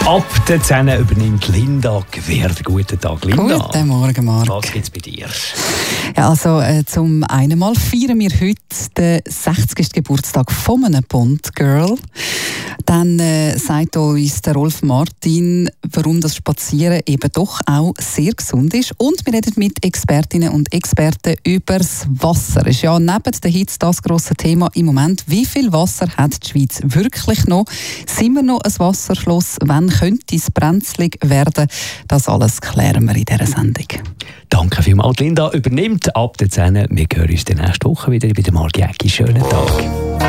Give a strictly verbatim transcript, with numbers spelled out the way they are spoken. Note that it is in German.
Ab der zehn übernimmt Linda Gewähr. Guten Tag, Linda. Guten Morgen, Marc. Was gibt's bei dir? Ja, also äh, zum einen Mal feiern wir heute den sechzigsten Geburtstag von einem Bond-Girl. Dann äh, sagt uns der Rolf Martin, warum das Spazieren eben doch auch sehr gesund ist. Und wir reden mit Expertinnen und Experten über das Wasser. Ist ja neben den Hitze das grosse Thema im Moment. Wie viel Wasser hat die Schweiz wirklich noch? Sind wir noch ein Wasserschloss? Wann könnte es brenzlig werden? Das alles klären wir in dieser Sendung. Danke vielmals, Linda. Übernimmt ab der zehn. Wir hören uns die nächste Woche wieder bei der Marc Jäcki. Schönen Tag.